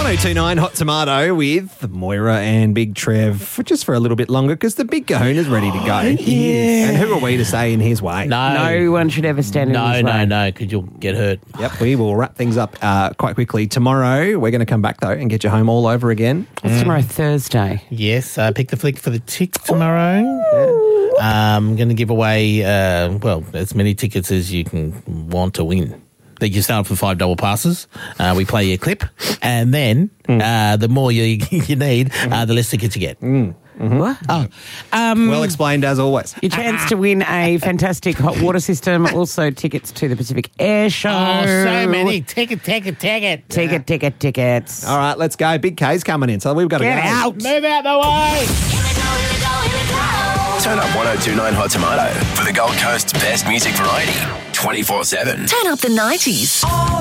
1029 Hot Tomato with Moira and Big Trev just for a little bit longer because the big Kahuna's ready to go. Yeah. And who are we to say in his way? No one should ever stand in his way. No, because you'll get hurt. Yep, we will wrap things up quite quickly. Tomorrow, we're going to come back, though, and get you home all over again. It's tomorrow, Thursday. Yes, pick the flick for the tick tomorrow. I'm going to give away, as many tickets as you can want to win. That you start off with 5 double passes. We play your clip, and then the more you need, the less tickets you get. What? Well explained, as always. Your chance to win a fantastic hot water system, also tickets to the Pacific Air Show. Oh, so many. Tickets. Tickets. All right, let's go. Big K's coming in, so we've got to Get go. out. Move out the way. Turn up 1029 Hot Tomato for the Gold Coast's best music variety 24/7. Turn up the 90s.